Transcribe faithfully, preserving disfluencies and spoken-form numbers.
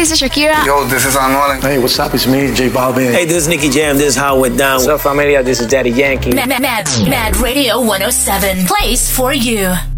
this is Shakira. Yo, this is Anuel. Hey, what's up? It's me, J Balvin. Hey, this is Nicky Jam. This is How It Went Down. What's up, familia? This is Daddy Yankee. Mad, Mad, Mad Radio one oh seven. Place for you.